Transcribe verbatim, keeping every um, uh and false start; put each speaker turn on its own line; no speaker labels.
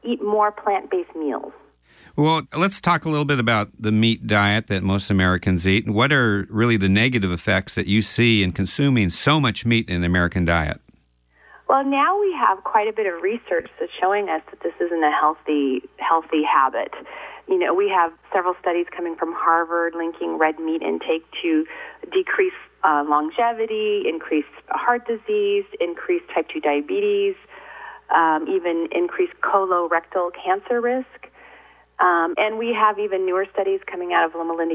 eat more plant-based meals.
Well, let's talk a little bit about the meat diet that most Americans eat. What are really the negative effects that you see in consuming so much meat in the American diet?
Well, now we have quite a bit of research that's showing us that this isn't a healthy, healthy habit. You know, we have several studies coming from Harvard linking red meat intake to decrease uh, longevity, increased heart disease, increased type two diabetes, um, even increased colorectal cancer risk. Um, and we have even newer studies coming out of Loma Linda